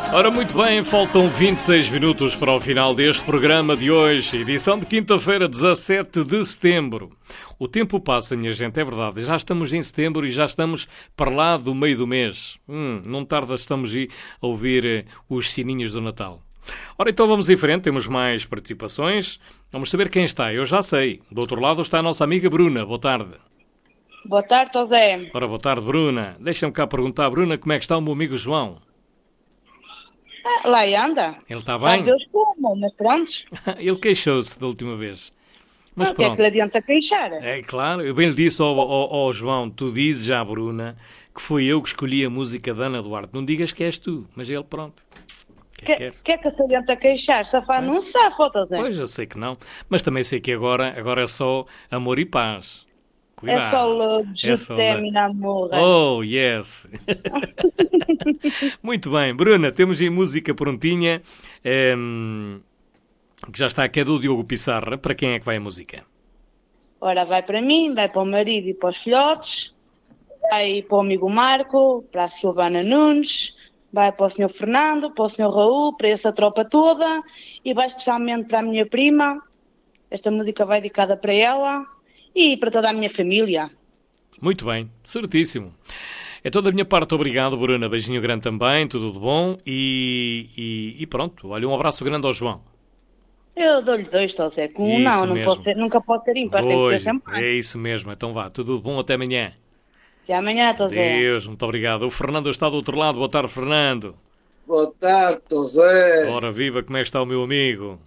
Ora, muito bem, faltam 26 minutos para o final deste programa de hoje, edição de quinta-feira, 17 de setembro. O tempo passa, minha gente, é verdade. Já estamos em setembro e já estamos para lá do meio do mês. Não tarda, estamos a ouvir os sininhos do Natal. Ora, então vamos em frente, temos mais participações. Vamos saber quem está, eu já sei. Do outro lado está a nossa amiga Bruna. Boa tarde. Boa tarde, José. Ora, boa tarde, Bruna. Deixa-me cá perguntar, Bruna, como é que está o meu amigo João? Lá anda. Ele está bem? Deus como, mas pronto. Ele queixou-se da última vez. Mas O que é que lhe adianta queixar? É claro, eu bem lhe disse ao João, tu dizes já, Bruna, que foi eu que escolhi a música da Ana Duarte. Não digas que és tu, mas ele, pronto. Que é que se adianta queixar? Safar não safa, José. Pois, eu sei que não. Mas também sei que agora é só amor e paz. Cuidado. É só love, justem na morra. Oh, yes. Muito bem. Bruna, temos aí música prontinha, que já está aqui, é do Diogo Pissarra. Para quem é que vai a música? Ora, vai para mim, vai para o marido e para os filhotes, vai para o amigo Marco, para a Silvana Nunes, vai para o senhor Fernando, para o senhor Raul, para essa tropa toda e vai especialmente para a minha prima. Esta música vai dedicada para ela e para toda a minha família. Muito bem, certíssimo. É toda a minha parte, obrigado, Bruna. Beijinho grande também, tudo de bom. E pronto, olha, um abraço grande ao João. Eu dou-lhe dois, José. Com um não posso ser, nunca posso ser ímpar, tem que ser sempre. É isso mesmo, então vá, tudo de bom, até amanhã. Até amanhã, José. Deus, muito obrigado. O Fernando está do outro lado, boa tarde, Fernando. Boa tarde, José. Ora viva, como é que está o meu amigo?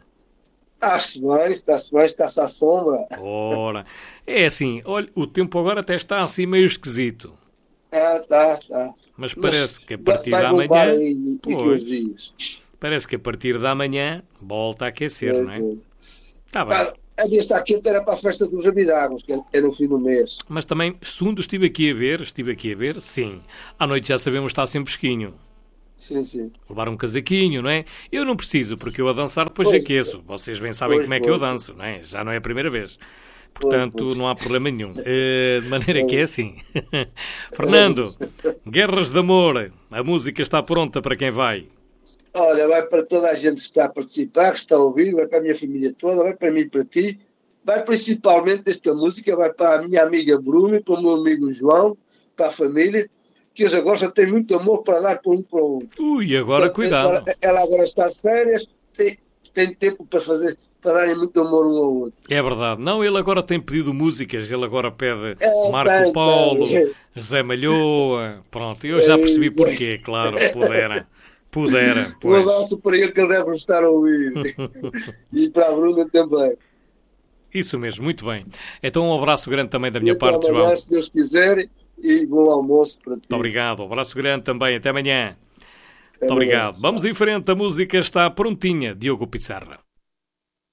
Está-se à sombra. Ora, é assim, olha, o tempo agora até está assim meio esquisito. Está. Mas parece que a partir da manhã... Parece que a partir da manhã volta a aquecer, não é? Está bem. A dia está quente, era para a festa dos Amiragos, que é no fim do mês. Mas também, segundo estive aqui a ver, sim. À noite já sabemos que está sempre fresquinho. Sim. Levar um casaquinho, não é? Eu não preciso, porque eu a dançar depois aqueço. Vocês bem sabem como é que eu danço, não é? Já não é a primeira vez. Portanto, não há problema nenhum. De maneira que é assim. Fernando, Guerras de Amor. A música está pronta para quem vai. Olha, vai para toda a gente que está a participar, que está a ouvir, vai para a minha família toda, vai para mim e para ti. Vai principalmente esta música, vai para a minha amiga Bruna, para o meu amigo João, para a família, que eles agora já têm muito amor para dar para um para o outro. Ui, agora cuidado. Ela agora está de férias, tem tempo para darem muito amor um ao outro. É verdade. Não, ele agora tem pedido músicas, ele agora pede Marco Paulo, José Malhoa, pronto, eu já percebi porquê, claro, pudera. Pois. Um abraço para ele que ele deve estar a ouvir. E para a Bruna também. Isso mesmo, muito bem. Então um abraço grande também da minha parte, amanhã, João. Se Deus quiser, e bom almoço para ti. Muito obrigado, um abraço grande também, até amanhã. Muito obrigado. Vamos em frente, a música está prontinha, Diogo Pissarra.